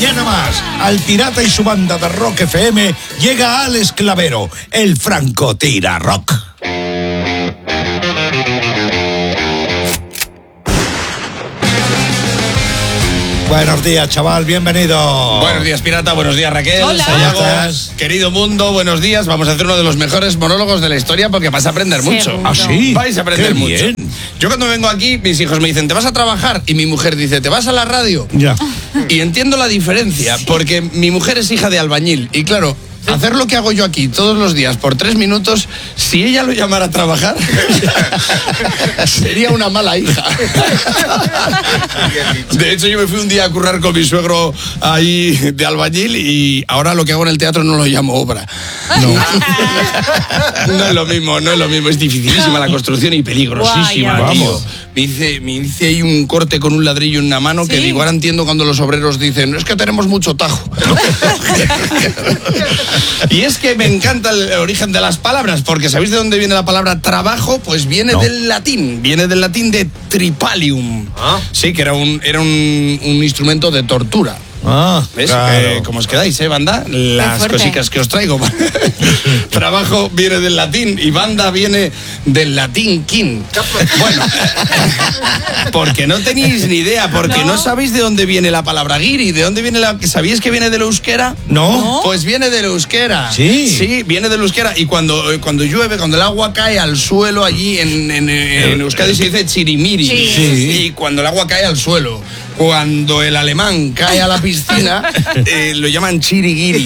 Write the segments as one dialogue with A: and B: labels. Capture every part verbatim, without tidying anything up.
A: mañana más, al Pirata y su banda de Rock F M, llega Alex Clavero, el Franco Tira Rock. Buenos días, chaval, bienvenido.
B: Buenos días, Pirata, buenos días, Raquel.
C: Hola.
B: Sayago,
A: ¿Cómo estás?
B: querido mundo, buenos días. Vamos a hacer uno de los mejores monólogos de la historia porque vas a aprender mucho.
C: Seguro.
A: ¿Ah, sí?
B: Vais a aprender
A: Qué
B: mucho.
A: bien.
B: Yo cuando vengo aquí, mis hijos me dicen, ¿te vas a trabajar? Y mi mujer dice, ¿te vas a la radio?
A: Ya.
B: Y entiendo la diferencia, porque mi mujer es hija de albañil. Y claro, hacer lo que hago yo aquí todos los días por tres minutos, si ella lo llamara a trabajar, sería una mala hija. De hecho, yo me fui un día a currar con mi suegro ahí de albañil y ahora lo que hago en el teatro no lo llamo obra. No. No es lo mismo, no es lo mismo. Es dificilísima la construcción y peligrosísima,
C: Guay,
B: tío.
A: vamos.
B: Me hice, me hice ahí un corte con un ladrillo en una mano que
C: ¿Sí?
B: digo, ahora entiendo cuando los obreros dicen, es que tenemos mucho tajo. Y es que me encanta el origen de las palabras, porque ¿sabéis de dónde viene la palabra trabajo? Pues viene
A: No.
B: del latín, viene del latín de tripalium.
A: Ah.
B: Sí, que era un, era un, un instrumento de tortura.
A: Ah,
B: ¿Ves?
A: claro.
B: Eh, ¿Cómo os quedáis, eh, banda? Las
C: fuerte.
B: cositas que os traigo. Trabajo viene del latín y banda viene del latín king. Bueno, porque no tenéis ni idea, porque no,
C: No.
B: sabéis de dónde viene la palabra guiri, de dónde viene la... ¿Sabíais que viene del euskera?
A: ¿No?
B: Pues viene del euskera.
A: Sí.
B: Sí, viene del euskera. Y cuando, cuando llueve, cuando el agua cae al suelo allí en, en, en Euskadi se dice chirimiri.
C: Sí.
A: Sí.
B: Y cuando el agua cae al suelo. Cuando el alemán cae a la piscina, eh, lo llaman chiriguiri.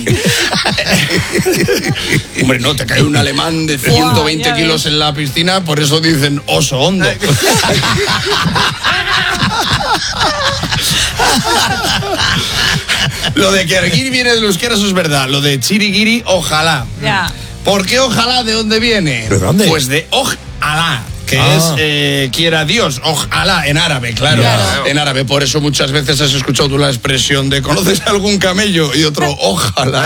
B: Hombre, no, te cae un alemán de ciento veinte
C: ya
B: kilos
C: ves.
B: en la piscina, por eso dicen oso hondo. Lo de que guiri viene del euskera, eso es verdad. Lo de chiriguiri, ojalá.
C: Ya.
B: ¿Por qué ojalá? ¿De dónde viene?
A: ¿De dónde?
B: Pues de ojalá, que
A: Ah.
B: es eh, quiera Dios, ojalá, en árabe, claro.
C: Claro.
B: En árabe, por eso muchas veces has escuchado tú la expresión de ¿conoces algún camello? Y otro, ojalá.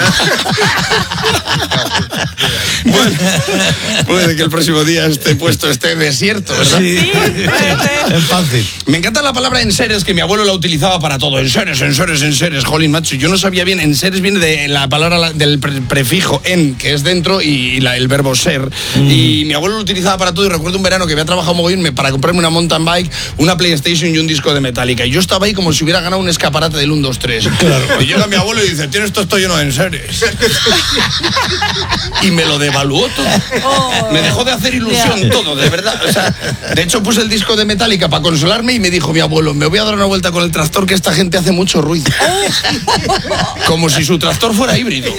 B: Bueno, puede que el próximo día este puesto esté desierto, ¿verdad?
A: Sí. Es fácil.
B: Me encanta la palabra enseres, que mi abuelo la utilizaba para todo. Enseres, enseres, enseres. Jolín, macho, yo no sabía bien. Enseres viene de la palabra la- del pre- prefijo en, que es dentro, y la- el verbo ser.
A: Mm.
B: Y mi abuelo lo utilizaba para todo. Y recuerdo un verano que había trabajado mogollón me- para comprarme una mountain bike, una PlayStation y un disco de Metallica. Y yo estaba ahí como si hubiera ganado un escaparate del uno, dos, tres. Y llega mi abuelo y dice, tienes esto, esto lleno de enseres. Y me lo devaluó todo.
C: Oh.
B: Me dejó de hacer ilusión
C: Ya.
B: todo, de verdad. O sea, de hecho puse el disco de Metallica para consolarme y me dijo mi abuelo, me voy a dar una vuelta con el tractor que esta gente hace mucho ruido. Como si su tractor fuera híbrido.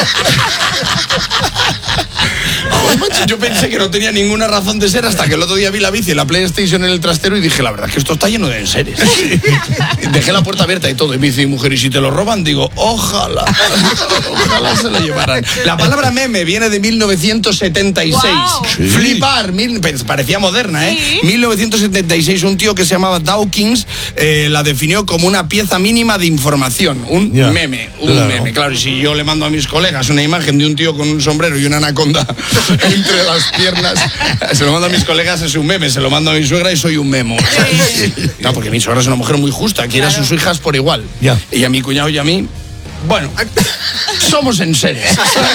B: Joder, macho, yo pensé que no tenía ninguna razón de ser hasta que el otro día vi la bici, la PlayStation en el trastero y dije, la verdad es que esto está lleno de enseres. Dejé la puerta abierta y todo. Y me dice mi mujer, ¿y si te lo roban? Digo, ojalá. Ojalá se lo llevaran. La palabra meme viene de mil novecientos setenta y seis.
C: Wow.
A: Sí.
B: Flipar, mil- parecía moderna, ¿eh?
C: Sí.
B: mil novecientos setenta y seis, un tío que se llamaba Dawkins eh, la definió como una pieza mínima de información. Un
A: Ya.
B: meme, un
A: Claro.
B: meme. Claro, y si yo le mando a mis colegas una imagen de un tío con un sombrero y una anaconda entre las piernas, se lo mando a mis colegas, es un meme. Se lo mando a mi suegra y soy un memo. No, porque mi suegra es una mujer muy justa, quiere a sus hijas por igual.
A: Ya.
B: Y a mi cuñado y a mí, bueno, somos enseres.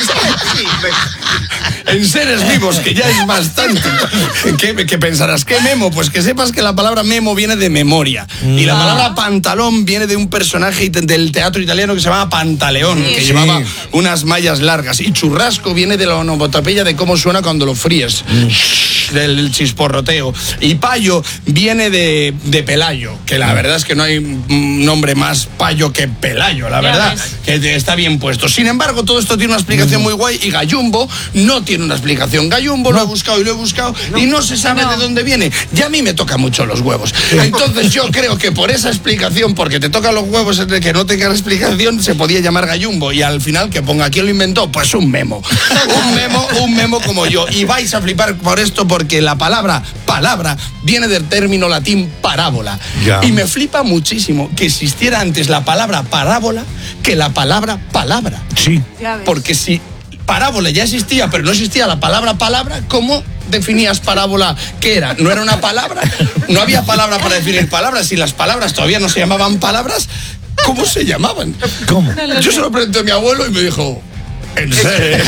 B: En seres vivos, que ya es bastante. ¿Qué, qué pensarás? ¿Qué memo? Pues que sepas que la palabra memo viene de memoria. Y la palabra pantalón viene de un personaje it- del teatro italiano que se llamaba Pantaleón, que
A: Sí.
B: llevaba unas mallas largas. Y churrasco viene de la onomatopeya de cómo suena cuando lo fríes. Del chisporroteo. Y payo viene de, de Pelayo, que la verdad es que no hay un nombre más payo que Pelayo, la
C: Ya
B: verdad,
C: ves.
B: que te- está bien puesto. Sin embargo, todo esto tiene una explicación muy guay y Gallumbo no tiene una explicación. Gallumbo lo he buscado y lo he buscado y no se sabe
C: No.
B: de dónde viene. Y a mí me toca mucho los huevos. Entonces yo creo que por esa explicación, porque te tocan los huevos de que no tenga la explicación, se podía llamar Gallumbo. Y al final, que ponga quién lo inventó, pues un memo. Un memo, un memo como yo. Y vais a flipar por esto porque la palabra palabra viene del término latín parábola.
A: Ya.
B: Y me flipa muchísimo que existiera antes la palabra parábola que la palabra palabra.
A: Sí.
C: Ya ves.
B: Porque si parábola ya existía, pero no existía la palabra palabra, ¿cómo definías parábola? ¿Qué era? ¿No era una palabra? No había palabra para definir palabras. Si las palabras todavía no se llamaban palabras, ¿Cómo se llamaban?
A: ¿Cómo?
B: Yo se lo pregunté a mi abuelo y me dijo, ¿en serio?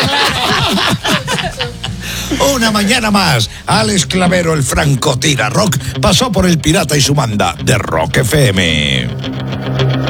A: Una mañana más, Alex Clavero, el francotira rock, pasó por el Pirata y su banda de Rock F M.